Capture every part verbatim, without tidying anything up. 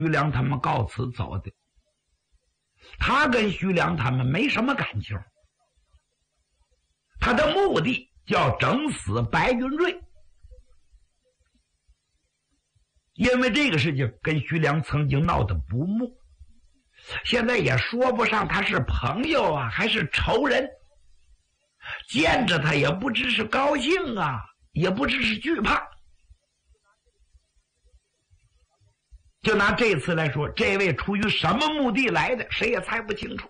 徐良他们告辞走的。他跟徐良他们没什么感情，他的目的叫整死白云瑞。因为这个事情跟徐良曾经闹得不睦，现在也说不上他是朋友啊还是仇人，见着他也不知是高兴啊也不知是惧怕。就拿这次来说，这位出于什么目的来的，谁也猜不清楚。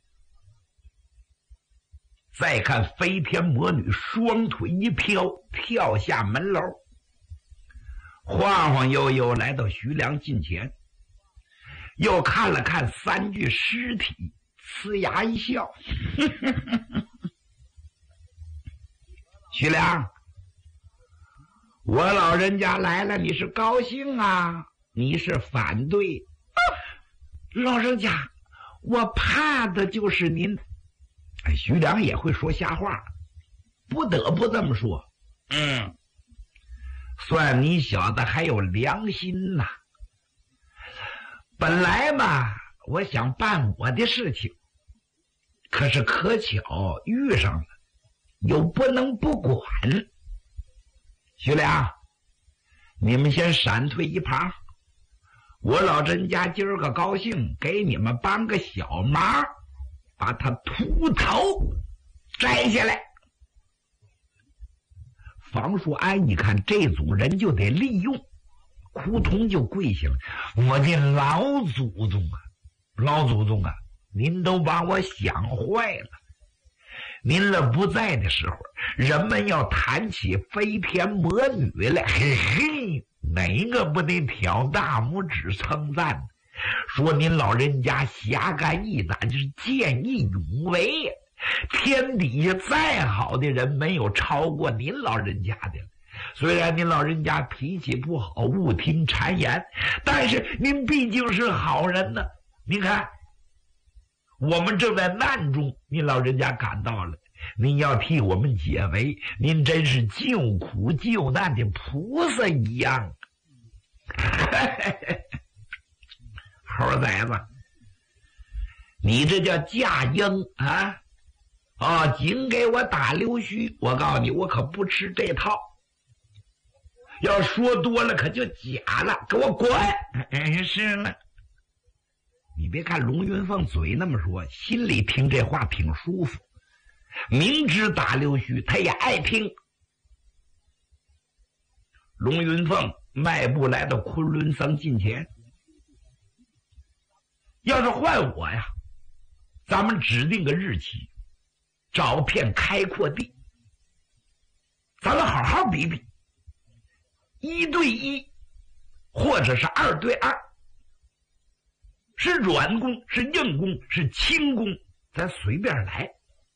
再看飞天魔女双腿一飘，跳下门楼，晃晃悠悠来到徐良近前，又看了看三具尸体，呲牙一笑徐良，我老人家来了，你是高兴啊你是反对？老人家，我怕的就是您。哎，徐良也会说瞎话，不得不这么说。嗯，算你小子还有良心呐。本来嘛，我想办我的事情，可是可巧遇上了，又不能不管。徐良，你们先闪退一旁。我老人家今儿个高兴，给你们帮个小忙，把他秃头摘下来。房叔安一看这组人就得利用，扑通就跪下了。我的老祖宗啊，老祖宗啊，您都把我想坏了。您了不在的时候，人们要谈起飞天魔女来，嘿嘿，哪个不得挑大拇指称赞，说您老人家侠肝义胆，就是见义勇为，天底下再好的人没有超过您老人家的。虽然您老人家脾气不好，误听谗言，但是您毕竟是好人呢。您看我们正在难中，您老人家赶到了，您要替我们解围，您真是救苦救难的菩萨一样。猴崽子，你这叫架鹰啊！哦，净给我打溜须，我告诉你，我可不吃这套。要说多了可就假了，给我滚！哎，是了。你别看龙云凤嘴那么说，心里听这话挺舒服，明知打溜须他也爱听。龙云凤迈步来到昆仑僧近前，要是换我呀，咱们指定个日期，找片开阔地，咱们好好比比，一对一或者是二对二，是软功是硬功是轻功，咱随便来，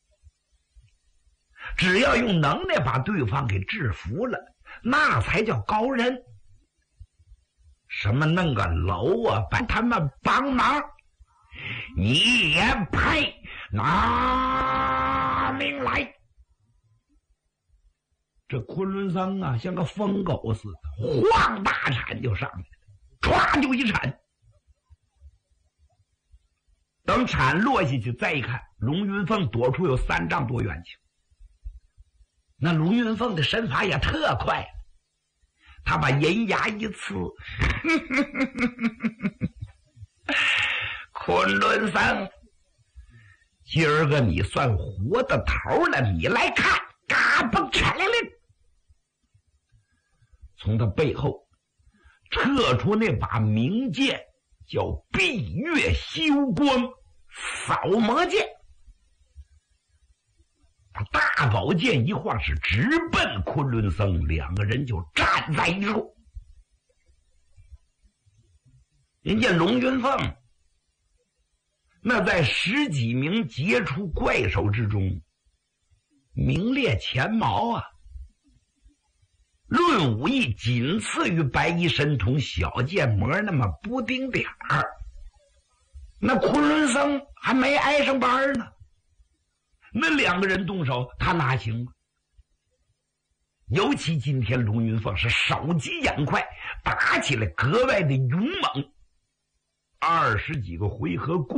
只要用能耐把对方给制服了，那才叫高人。什么弄个楼啊，把他们帮忙，你也配？拿命来！这昆仑僧啊，像个疯狗似的，晃大铲就上来了，歘就一铲。等铲落下去，再一看，龙云凤躲出有三丈多远去。那龙云凤的身法也特快，他把银牙一刺，昆仑僧，今儿个你算活的头了，你来看，嘎嘣铲来了，从他背后撤出那把名剑，叫闭月休光扫魔剑，把大宝剑一晃，是直奔昆仑僧，两个人就站在一处。人家龙云凤那在十几名杰出怪手之中名列前茅啊，论武艺仅次于白衣神童小剑魔那么不丁点儿。那昆仑僧还没挨上班呢，那两个人动手他哪行啊？尤其今天龙云凤是手疾眼快，打起来格外的勇猛。 二十几个回合过